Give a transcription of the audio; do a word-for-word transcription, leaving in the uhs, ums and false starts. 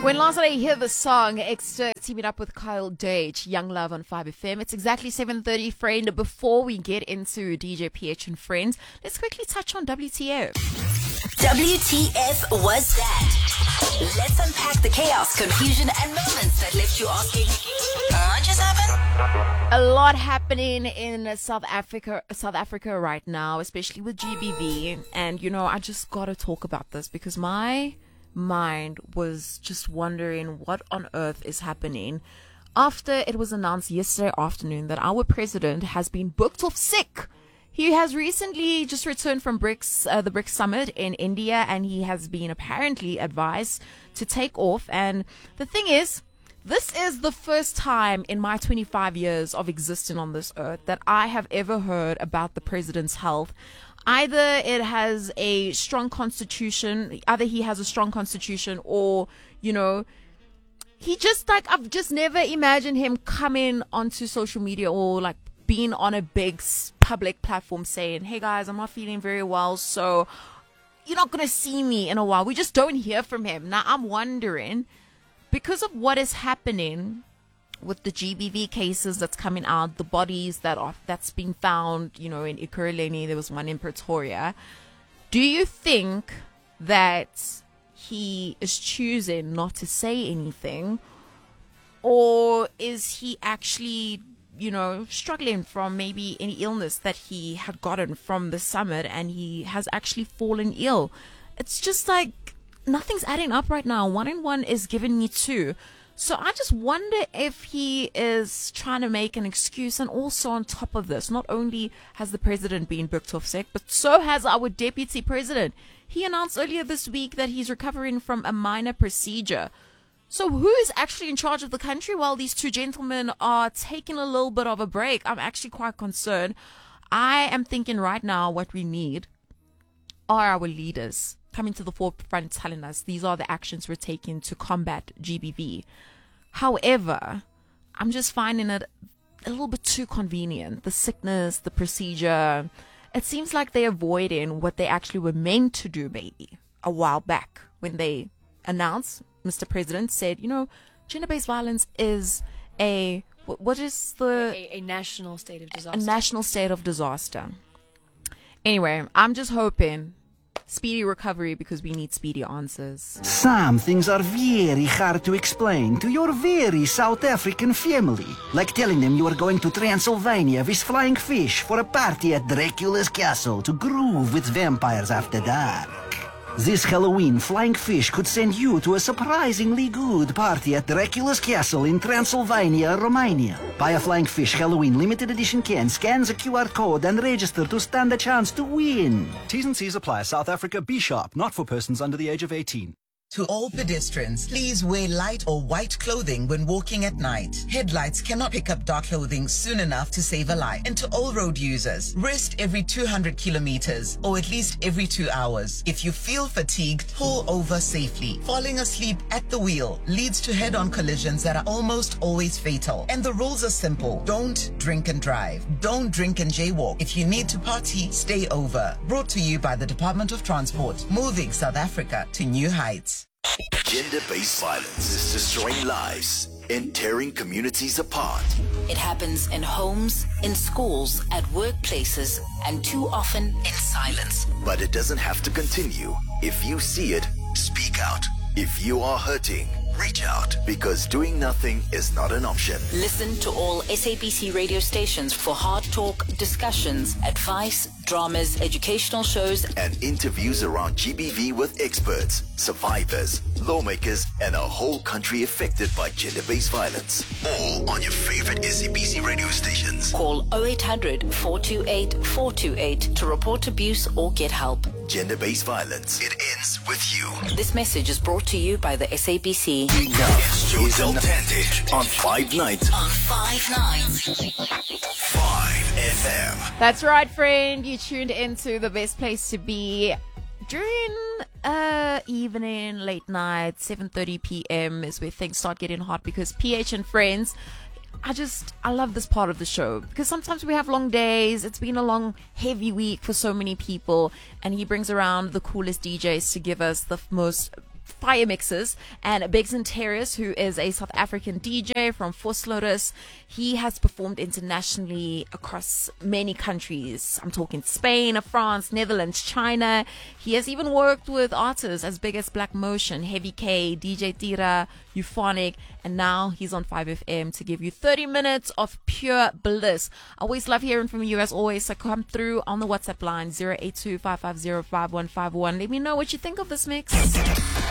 When last I hear the song, Extra teaming up with Kyle Dage, Young Love on five F M. It's exactly seven thirty, friend. Before we get into D J P H and friends, let's quickly touch on W T F. W T F was that? Let's unpack the chaos, confusion, and moments that left you asking, what just happened? A lot happening in South Africa, South Africa right now, especially with G B V. And, you know, I just got to talk about this because my mind was just wondering what on earth is happening after it was announced yesterday afternoon that our president has been booked off sick. He has recently just returned from BRICS, uh, the BRICS summit in India, and he has been apparently advised to take off. And the thing is, this is the first time in my twenty-five years of existing on this earth that I have ever heard about the president's health. Either it has a strong constitution, either he has a strong constitution, or, you know, he just like, I've just never imagined him coming onto social media or like being on a big public platform saying, hey guys, I'm not feeling very well, so you're not going to see me in a while. We just don't hear from him. Now I'm wondering, because of what is happening with the G B V cases that's coming out, the bodies that are that's been found, you know, in Ekurhuleni, there was one in Pretoria. Do you think that he is choosing not to say anything, or is he actually, you know, struggling from maybe any illness that he had gotten from the summit and he has actually fallen ill? It's just like nothing's adding up right now. One and one is giving me two. So I just wonder if he is trying to make an excuse. And also on top of this, not only has the president been booked off sick, but so has our deputy president. He announced earlier this week that he's recovering from a minor procedure. So who is actually in charge of the country while these two gentlemen are taking a little bit of a break? I'm actually quite concerned. I am thinking right now what we need are our leaders coming to the forefront telling us these are the actions we're taking to combat G B V. However, I'm just finding it a little bit too convenient. The sickness, the procedure, it seems like they're avoiding what they actually were meant to do maybe a while back when they announced, Mister President said, you know, gender-based violence is a, what is the... A, a national state of disaster. A national state of disaster. Anyway, I'm just hoping speedy recovery because we need speedy answers. Some things are very hard to explain to your very South African family. Like telling them you are going to Transylvania with flying fish for a party at Dracula's castle to groove with vampires after dark. This Halloween, Flying Fish could send you to a surprisingly good party at Dracula's Castle in Transylvania, Romania. Buy a Flying Fish Halloween limited edition can, scan the Q R code and register to stand a chance to win. T's and C's apply. South Africa, be sharp, not for persons under the age of eighteen. To all pedestrians, please wear light or white clothing when walking at night. Headlights cannot pick up dark clothing soon enough to save a life. And to all road users, rest every two hundred kilometers or at least every two hours. If you feel fatigued, pull over safely. Falling asleep at the wheel leads to head-on collisions that are almost always fatal. And the rules are simple. Don't drink and drive. Don't drink and jaywalk. If you need to party, stay over. Brought to you by the Department of Transport, moving South Africa to new heights. Gender-based violence is destroying lives and tearing communities apart. It happens in homes, in schools, at workplaces, and too often in silence. But it doesn't have to continue. If you see it, speak out. If you are hurting, reach out, because doing nothing is not an option. Listen to all S A B C radio stations for hard talk, discussions, advice, dramas, educational shows, and interviews around G B V with experts, survivors, lawmakers, and a whole country affected by gender-based violence. All on your favorite S A B C radio stations. Call oh eight hundred, four two eight, four two eight to report abuse or get help. Gender-based violence. It ends with you. This message is brought to you by the S A B C. Enough is authentic on Five Nights. On Five Nights. Five F M. That's right, friend. You tuned into the best place to be during uh evening, late night, seven thirty p.m. is where things start getting hot because P H and friends, I just, I love this part of the show because sometimes we have long days. It's been a long, heavy week for so many people, and he brings around the coolest D Js to give us the most fire mixes. And Biggs Interiors, who is a South African D J from Force Lotus, he has performed internationally across many countries. I'm talking Spain, France, Netherlands, China. He has even worked with artists as big as Black Motion, Heavy K, D J Tira, Euphonic, and now he's on five F M to give you thirty minutes of pure bliss. I always love hearing from you as always, so come through on the WhatsApp line zero eight two, five five zero, five one five one. Let me know what you think of this mix.